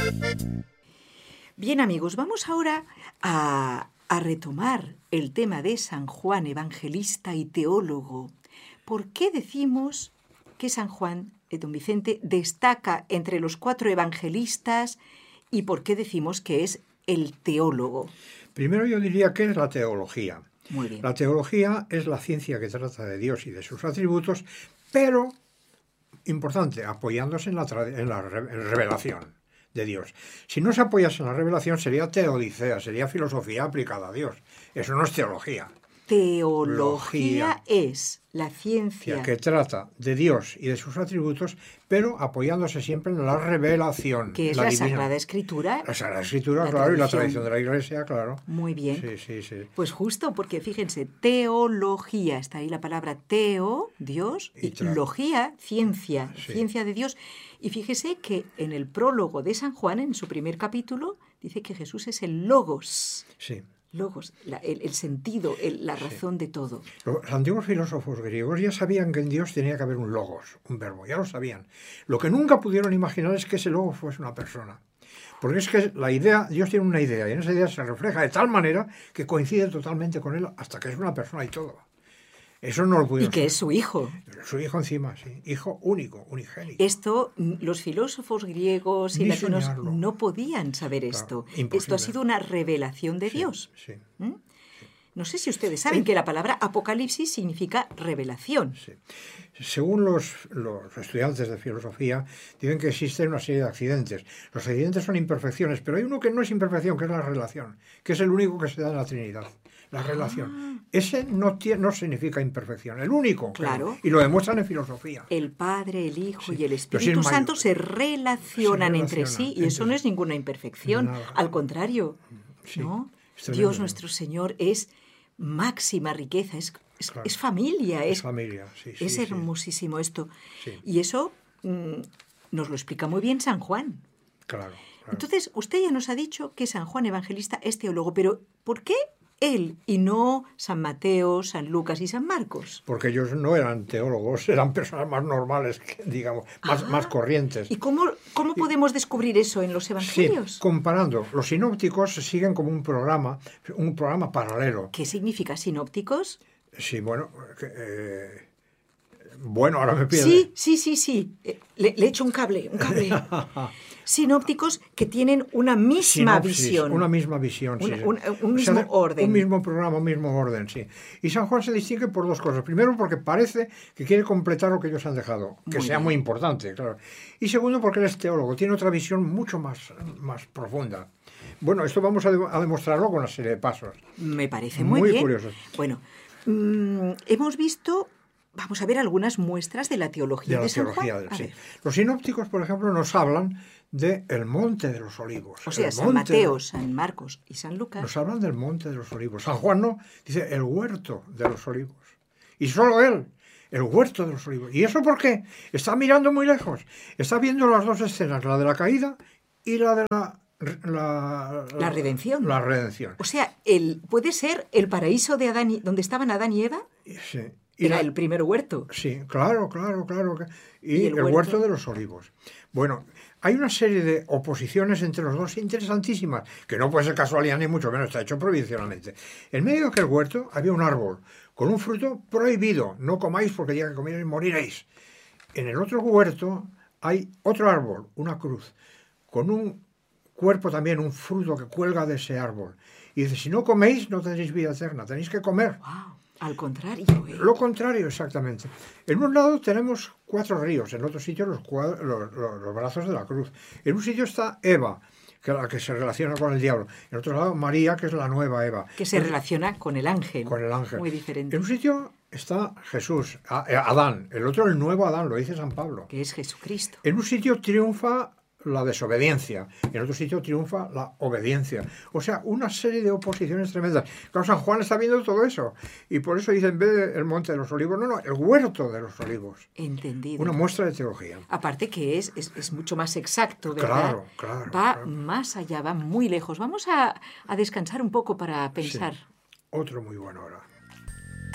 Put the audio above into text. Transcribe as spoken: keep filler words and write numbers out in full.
Bien, amigos, vamos ahora a, a retomar el tema de San Juan, evangelista y teólogo. ¿Por qué decimos que San Juan, eh, don Vicente, destaca entre los cuatro evangelistas y por qué decimos que es el teólogo? Primero yo diría que es la teología. Muy bien. La teología es la ciencia que trata de Dios y de sus atributos, pero, importante, apoyándose en la, en la revelación de Dios. Si no se apoyase en la revelación sería teodicea, sería filosofía aplicada a Dios. Eso no es teología. Teología es la ciencia que trata de Dios y de sus atributos, pero apoyándose siempre en la revelación. Que es la, la Sagrada Escritura. La Sagrada Escritura, la claro, tradición. Y la tradición de la Iglesia, claro. Muy bien. Sí, sí, sí. Pues justo, porque fíjense, teología, está ahí la palabra teo, Dios, y, y logía, ciencia, sí. Ciencia de Dios. Y fíjese que en el prólogo de San Juan, en su primer capítulo, dice que Jesús es el Logos. Sí. Logos, la, el, el sentido, el, la razón sí. de todo. Los antiguos filósofos griegos ya sabían que en Dios tenía que haber un logos, un verbo, ya lo sabían. Lo que nunca pudieron imaginar es que ese logos fuese una persona. Porque es que la idea, Dios tiene una idea y en esa idea se refleja de tal manera que coincide totalmente con él hasta que es una persona y todo. Eso no lo pudieron. Y que es su hijo. Su hijo encima, sí. Hijo único, unigénito. Esto, los filósofos griegos y Ni latinos soñarlo. no podían saber claro, esto. Imposible. Esto ha sido una revelación de sí, Dios. Sí. ¿Mm? No sé si ustedes saben sí. que la palabra apocalipsis significa revelación. Sí. Según los, los estudiantes de filosofía, dicen que existen una serie de accidentes. Los accidentes son imperfecciones, pero hay uno que no es imperfección, que es la relación, que es el único que se da en la Trinidad. La relación. Ah. Ese no, tiene, no significa imperfección, el único. Claro. Que, y lo demuestran en filosofía. El Padre, el Hijo sí. y el Espíritu si Santo se relacionan se entre sí y entre eso no es ninguna imperfección. Nada. Al contrario, sí. ¿no? Tremendo, Dios ¿no? nuestro Señor es máxima riqueza, es, es, claro. es familia. Es, es familia, sí, sí, Es sí. hermosísimo esto. Sí. Y eso mmm, nos lo explica muy bien San Juan. Claro, claro. Entonces, usted ya nos ha dicho que San Juan Evangelista es teólogo, pero ¿por qué él y no San Mateo, San Lucas y San Marcos? Porque ellos no eran teólogos, eran personas más normales, que, digamos, más, ah, más corrientes. ¿Y cómo, cómo podemos descubrir eso en los evangelios? Sí, comparando. Los sinópticos siguen como un programa, un programa paralelo. ¿Qué significa sinópticos? Sí, bueno, eh, bueno, ahora me pierde. Sí, sí, sí, sí. Le, le echo un cable, un cable. Sinópticos que tienen una misma Sinopsis, visión. Una misma visión, una, sí. Un, un mismo o sea, orden. Un mismo programa, un mismo orden, sí. Y San Juan se distingue por dos cosas. Primero, porque parece que quiere completar lo que ellos han dejado, que muy sea bien. muy importante, claro. Y segundo, porque él es teólogo, tiene otra visión mucho más, más profunda. Bueno, esto vamos a, de, a demostrarlo con una serie de pasos. Me parece muy, muy bien. curiosos. Bueno, mmm, hemos visto... Vamos a ver algunas muestras de la teología de, de, la de San teología, Juan. Sí. Los sinópticos, por ejemplo, nos hablan del Monte de los Olivos. O sea, el San Mateo, de... San Marcos y San Lucas. Nos hablan del Monte de los Olivos. San Juan no, dice el huerto de los olivos. Y solo él, el huerto de los olivos. ¿Y eso por qué? Está mirando muy lejos. Está viendo las dos escenas, la de la caída y la de la... La, la, la redención. La redención. O sea, el, ¿puede ser el paraíso de Adán y, donde estaban Adán y Eva? Sí. Y Era la, el primer huerto. Sí, claro, claro, claro. Y, ¿Y el, el huerto? huerto de los olivos. Bueno, hay una serie de oposiciones entre los dos interesantísimas, que no puede ser casualidad ni mucho menos, está hecho providencialmente. En medio de aquel huerto había un árbol con un fruto prohibido. No comáis porque ya que comierais moriréis. En el otro huerto hay otro árbol, una cruz, con un cuerpo también, un fruto que cuelga de ese árbol. Y dice, si no coméis, no tendréis vida eterna, tenéis que comer. Wow. Al contrario. ¿eh? Lo contrario, exactamente. En un lado tenemos cuatro ríos, en otro sitio los, cuadros, los, los, los brazos de la cruz. En un sitio está Eva, que es la que se relaciona con el diablo. En otro lado, María, que es la nueva Eva. Que se Entonces, relaciona con el ángel. Con el ángel. Muy diferente. En un sitio está Jesús, Adán. El otro, el nuevo Adán, lo dice San Pablo. Que es Jesucristo. En un sitio triunfa la desobediencia, en otro sitio triunfa la obediencia. O sea, una serie de oposiciones tremendas. Claro, San Juan está viendo todo eso. Y por eso dice, en vez del Monte de los Olivos, no, no, el huerto de los olivos. Entendido. Una muestra de teología. Aparte que es, es, es mucho más exacto, ¿verdad? Claro, claro. Va claro. más allá, va muy lejos. Vamos a, a descansar un poco para pensar. Sí. Otro muy bueno ahora.